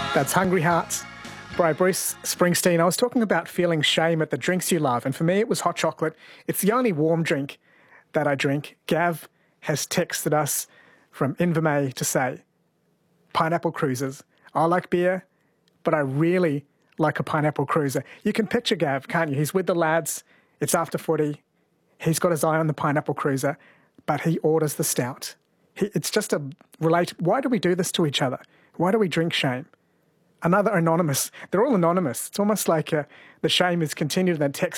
That's Hungry Hearts by Bruce Springsteen. I was talking about feeling shame at the drinks you love, and for me it was hot chocolate. It's the only warm drink that I drink. Gav has texted us from Invermay to say, pineapple cruisers. I like beer, but I really like a pineapple cruiser. You can picture Gav, can't you? He's with the lads. It's after footy. He's got his eye on the pineapple cruiser, but he orders the stout. It's just a relate. Why do we do this to each other? Why do we drink shame? Another anonymous. They're all anonymous. It's almost like the shame is continued in that text.